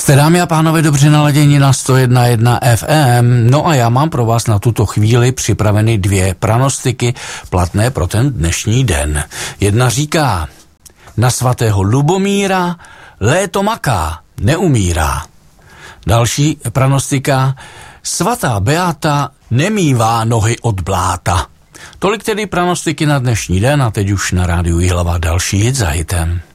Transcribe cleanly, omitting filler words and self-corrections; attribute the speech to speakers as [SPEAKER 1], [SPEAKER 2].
[SPEAKER 1] Jste, dámy a pánové, dobře naladěni na 101.1 FM. No a já mám pro vás na tuto chvíli připraveny 2 pranostiky platné pro ten dnešní den. Jedna říká: na svatého Lubomíra léto maká, neumírá. Další pranostika: svatá Beata nemívá nohy od bláta. Tolik tedy pranostiky na dnešní den a teď už na rádiu Jihlava další hit za hitem.